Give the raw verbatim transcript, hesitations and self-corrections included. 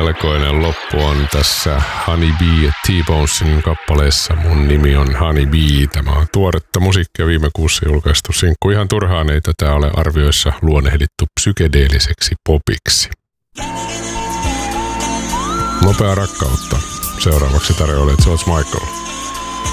melkoinen loppu on tässä Honey Bee T-Bonesin kappaleessa Mun nimi on Honey Bee. Tämä on tuoretta musiikkia viime kuussa julkaistu sinkku. Ihan turhaan ei tätä ole arvioissa luonnehdittu psykedeelliseksi popiksi. Nopea rakkautta. Seuraavaksi tarjoilee George Michael.